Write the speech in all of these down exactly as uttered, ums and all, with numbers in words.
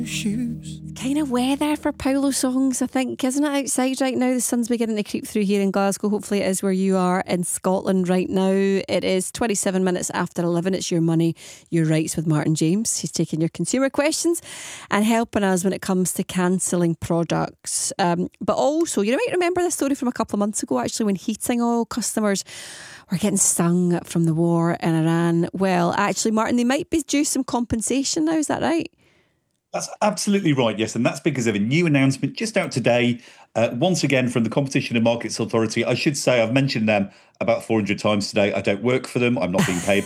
shoes. Kind of weather for Paulo songs, I think, isn't it, outside right now? The sun's beginning to creep through here in Glasgow. Hopefully it is where you are in Scotland right now. It is twenty-seven minutes after eleven. It's Your Money, Your Rights with Martin James. He's taking your consumer questions and helping us when it comes to cancelling products. Um, but also, you might remember this story from a couple of months ago, actually, when heating oil customers were getting stung from the war in Iran. Well, actually, Martin, they might be due some compensation now. Is that right? That's absolutely right, yes. And that's because of a new announcement just out today, uh, once again from the Competition and Markets Authority. I should say I've mentioned them about four hundred times today. I don't work for them. I'm not being paid.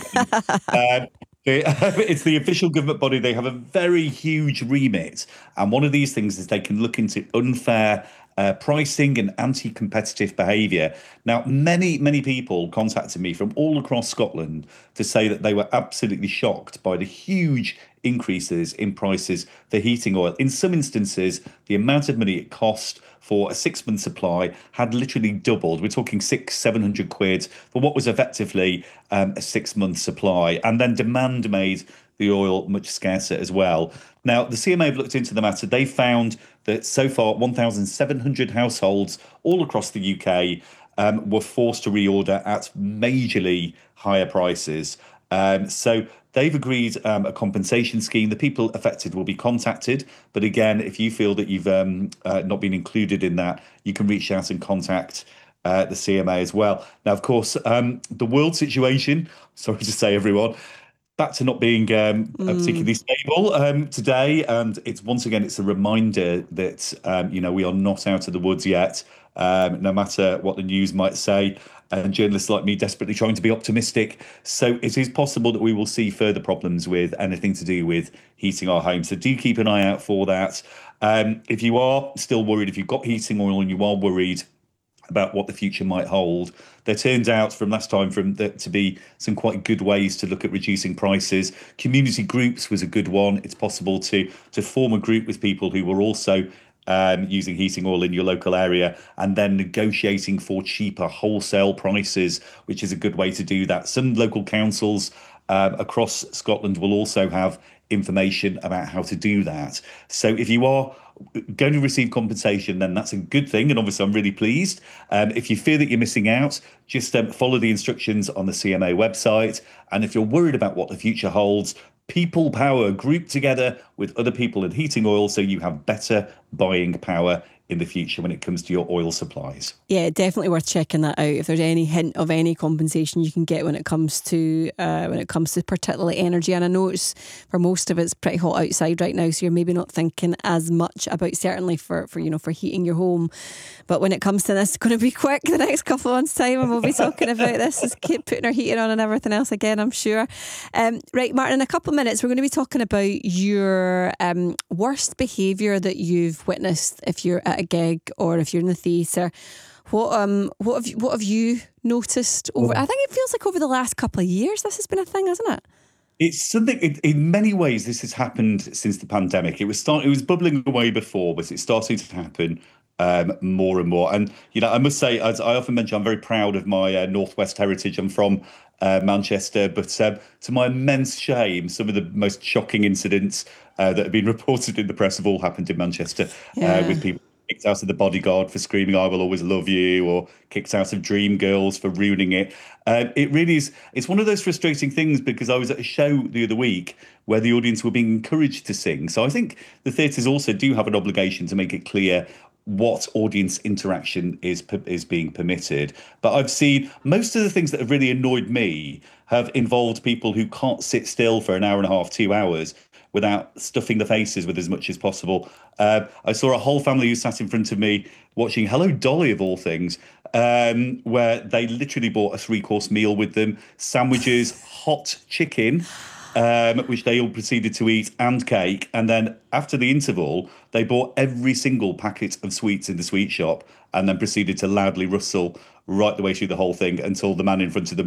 uh, it's the official government body. They have a very huge remit. And one of these things is they can look into unfair Uh, pricing and anti-competitive behaviour. Now, many, many people contacted me from all across Scotland to say that they were absolutely shocked by the huge increases in prices for heating oil. In some instances, the amount of money it cost for a six-month supply had literally doubled. We're talking six, seven hundred quid for what was effectively um, a six-month supply. And then demand made the oil much scarcer as well. Now, the C M A have looked into the matter. They found that so far one thousand seven hundred households all across the U K um, were forced to reorder at majorly higher prices. Um, so they've agreed um, a compensation scheme. The people affected will be contacted. But again, if you feel that you've um, uh, not been included in that, you can reach out and contact uh, the C M A as well. Now, of course, um, the world situation, sorry to say, everyone, back to not being um, Mm. particularly stable um, today. And it's once again, it's a reminder that, um, you know, we are not out of the woods yet, um, no matter what the news might say. And journalists like me desperately trying to be optimistic. So it is possible that we will see further problems with anything to do with heating our homes. So do keep an eye out for that. Um, if you are still worried, if you've got heating oil and you are worried about what the future might hold, there turns out from last time from the, to be some quite good ways to look at reducing prices. Community groups was a good one. It's possible to to form a group with people who were also um, using heating oil in your local area and then negotiating for cheaper wholesale prices, which is a good way to do that. Some local councils um, across Scotland will also have information about how to do that. So if you are going to receive compensation, then that's a good thing. And obviously, I'm really pleased. Um, if you fear that you're missing out, just um, follow the instructions on the C M A website. And if you're worried about what the future holds, People Power group together with other people in heating oil so you have better buying power in the future when it comes to your oil supplies. Yeah, definitely worth checking that out. If there's any hint of any compensation you can get when it comes to uh, when it comes to particularly energy, and I know it's for most of it's pretty hot outside right now, so you're maybe not thinking as much about certainly for, for you know for heating your home. But when it comes to this, it's going to be quick the next couple of months' time, and we'll be talking about this. Is keep putting our heating on and everything else again, I'm sure. Um, right, Martin, in a couple of minutes, we're going to be talking about your um, worst behaviour that you've witnessed if you're at a gig or if you're in the theatre. What um what have you, what have you noticed over? I think it feels like over the last couple of years this has been a thing, hasn't it? It's something. In, in many ways, this has happened since the pandemic. It was start. It was bubbling away before, but it's starting to happen um, more and more. And you know, I must say, as I often mention, I'm very proud of my uh, Northwest heritage. I'm from uh, Manchester, but um, to my immense shame, some of the most shocking incidents uh, that have been reported in the press have all happened in Manchester, Yeah. uh, with people kicked out of The Bodyguard for screaming "I will always love you," or kicked out of Dreamgirls for ruining it. Uh, it really is. It's one of those frustrating things because I was at a show the other week where the audience were being encouraged to sing. So I think the theatres also do have an obligation to make it clear what audience interaction is is being permitted. But I've seen most of the things that have really annoyed me have involved people who can't sit still for an hour and a half, two hours without stuffing the faces with as much as possible. Uh, I saw a whole family who sat in front of me watching Hello Dolly, of all things, um, where they literally bought a three-course meal with them, sandwiches, hot chicken, um, which they all proceeded to eat, and cake. And then after the interval, they bought every single packet of sweets in the sweet shop and then proceeded to loudly rustle right the way through the whole thing until the man in front of them